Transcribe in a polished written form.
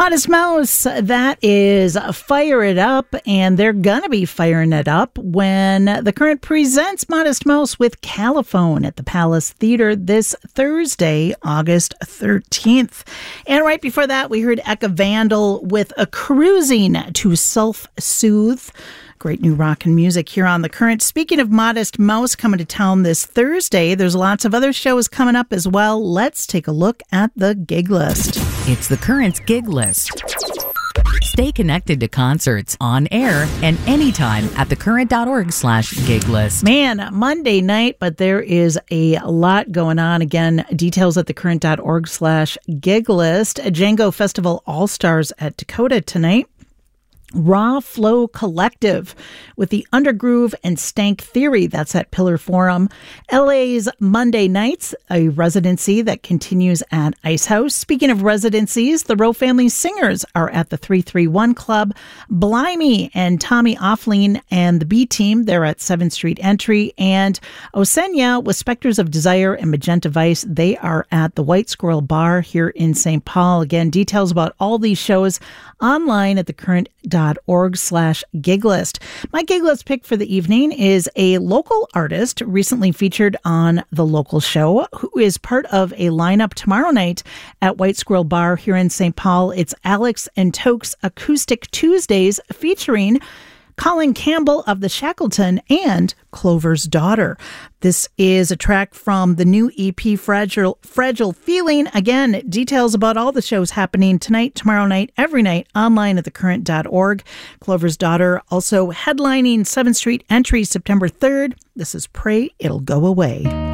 Modest Mouse, that is Fire It Up, and they're gonna be firing it up when The Current presents Modest Mouse with Caliphone at the Palace Theater this Thursday, August 13th. And right before that, we heard Eka Vandal with A Cruising to Self-Soothe. Great new rock and music here on The Current. Speaking of Modest Mouse coming to town this Thursday, there's lots of other shows coming up as well. Let's take a look at the gig list. It's The Current's gig list. Stay connected to concerts on air and anytime at thecurrent.org/gig list. Man, Monday night, but there is a lot going on. Again, details at thecurrent.org/gig list. Django Festival All-Stars at Dakota tonight. Raw Flow Collective with the Undergroove and Stank Theory. That's at Pillar Forum. LA's Monday Nights, a residency that continues at Ice House. Speaking of residencies, the Rowe Family Singers are at the 331 Club. Blimey and Tommy Offline and the B Team, they're at 7th Street Entry. And Osenya with Spectres of Desire and Magenta Vice, they are at the White Squirrel Bar here in St. Paul. Again, details about all these shows online at thecurrent.org/gig list. My gig list pick for the evening is a local artist recently featured on The Local Show, who is part of a lineup tomorrow night at White Squirrel Bar here in St. Paul. It's Alex and Toke's Acoustic Tuesdays featuring Colin Campbell of the Shackleton and Clover's Daughter. This is a track from the new EP Fragile Feeling. Again, details about all the shows happening tonight, tomorrow night, every night online at thecurrent.org. Clover's Daughter also headlining 7th Street Entry September 3rd. This is Pray It'll Go Away.